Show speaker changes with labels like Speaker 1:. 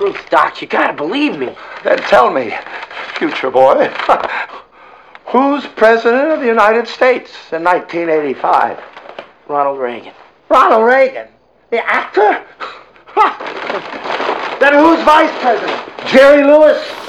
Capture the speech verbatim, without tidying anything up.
Speaker 1: truth, Doc. You gotta believe me.
Speaker 2: Then tell me, future boy, who's president of the United States in nineteen eighty-five?
Speaker 1: Ronald Reagan.
Speaker 2: Ronald Reagan? The actor? Then who's vice president? Jerry Lewis?